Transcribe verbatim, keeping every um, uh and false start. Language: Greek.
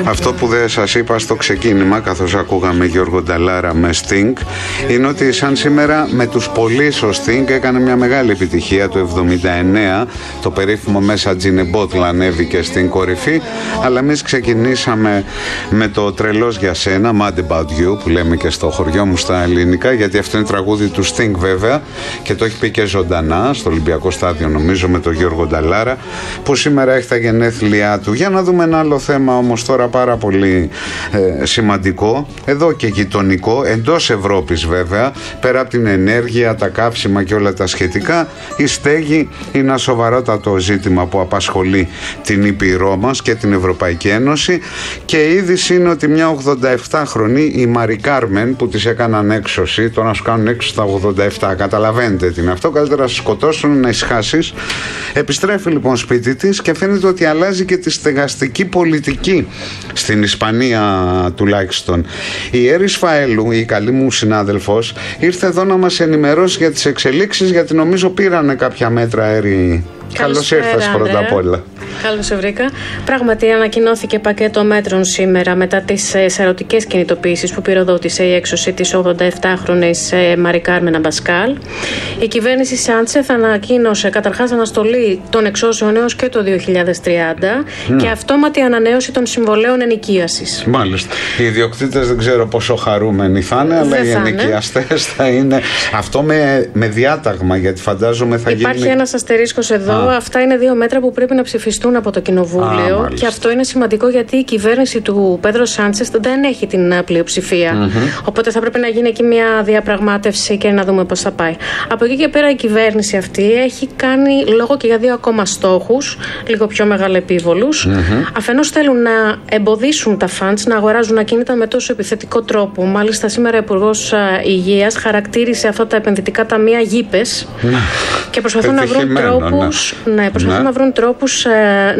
Αυτό που δεν σας είπα στο ξεκίνημα, καθώς ακούγαμε Γιώργο Νταλάρα με Sting, είναι ότι σαν σήμερα με τους πολλείς ο Sting έκανε μια μεγάλη επιτυχία το εβδομήντα εννέα. Το περίφημο Μέσα Τζίνε Μπότλ ανέβηκε στην κορυφή, αλλά εμείς ξεκινήσαμε με το Τρελός για σένα, Mad About You, που λέμε και στο χωριό μου στα ελληνικά, γιατί αυτό είναι τραγούδι του Sting βέβαια, και το έχει πει και ζωντανά στο Ολυμπιακό Στάδιο, νομίζω, με τον Γιώργο Νταλάρα, που σήμερα έχει τα γενέθλιά του. Για να δούμε ένα άλλο θέμα όμως τώρα, πάρα πολύ ε, σημαντικό, εδώ και γειτονικό, εντός Ευρώπης βέβαια, πέρα από την ενέργεια, τα καύσιμα και όλα τα σχετικά, η στέγη είναι ένα σοβαρότατο ζήτημα που απασχολεί την Ήπειρό μας και την Ευρωπαϊκή Ένωση, και η είδηση είναι ότι μια ογδονταεφτάχρονη, η Μαρι Κάρμεν, που της έκαναν έξωση, τώρα να σου κάνουν έξωση στα ογδόντα επτά, καταλαβαίνετε τι είναι αυτό, καλύτερα να σε σκοτώσουν, να ησυχάσεις. Επιστρέφει λοιπόν σπίτι της και φαίνεται ότι αλλάζει και τη στεγαστική πολιτική στην Ισπανία τουλάχιστον. Η Έρης Φαέλου, η καλή μου συνάδελφος, ήρθε εδώ να μας ενημερώσει για τις εξελίξεις, γιατί νομίζω πήρανε κάποια μέτρα, Έρη. Καλώς ήρθες πρώτα απ' όλα. Καλώς σε βρήκα. Πράγματι, ανακοινώθηκε πακέτο μέτρων σήμερα μετά τις σαρωτικές κινητοποιήσεις που πυροδότησε η έξωση της ογδονταεφτάχρονης Μαρι Κάρμεν Αμπασκάλ. Η κυβέρνηση Σάντσεθ ανακοίνωσε καταρχάς αναστολή των εξώσεων έως και το δύο χιλιάδες τριάντα mm. και αυτόματη ανανέωση των συμβολέων ενοικίασης. Μάλιστα. Οι ιδιοκτήτες δεν ξέρω πόσο χαρούμενοι θα είναι, αλλά δεν οι ενοικιαστές θα είναι. Αυτό με, με διάταγμα, γιατί φαντάζομαι θα Υπάρχει γίνει. Υπάρχει ένας αστερίσκος εδώ. Α. Αυτά είναι δύο μέτρα που πρέπει να ψηφιστούν από το Κοινοβούλιο. Α, και αυτό είναι σημαντικό, γιατί η κυβέρνηση του Πέδρο Σάντσες δεν έχει την πλειοψηφία. Mm-hmm. Οπότε θα πρέπει να γίνει εκεί μια διαπραγμάτευση και να δούμε πώς θα πάει. Από εκεί και πέρα η κυβέρνηση αυτή έχει κάνει λόγο και για δύο ακόμα στόχους, λίγο πιο μεγαλεπίβολους. Mm-hmm. Αφενός θέλουν να εμποδίσουν τα φαντς να αγοράζουν ακίνητα με τόσο επιθετικό τρόπο. Μάλιστα σήμερα ο Υπουργός Υγείας χαρακτήρισε αυτά τα επενδυτικά ταμεία γήπες mm. και προσπαθούν να βρουν τρόπους, ναι. Ναι, προσπαθούν ναι. να βρουν τρόπους